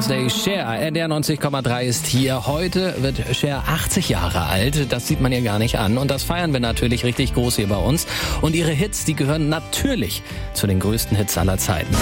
Birthday Cher. RDR 90,3 ist hier. Heute wird Cher 80 Jahre alt. Das sieht man ihr gar nicht an. Und das feiern wir natürlich richtig groß hier bei uns. Und ihre Hits, die gehören natürlich zu den größten Hits aller Zeiten.